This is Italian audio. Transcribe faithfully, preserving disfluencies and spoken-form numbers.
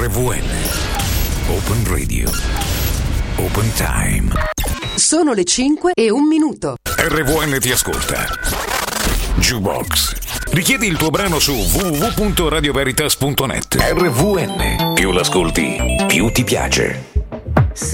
R V N Open Radio Open Time. Sono le cinque e un minuto. R V N ti ascolta. Jukebox. Richiedi il tuo brano su w w w punto radio veritas punto net. R V N. Più l'ascolti, più ti piace.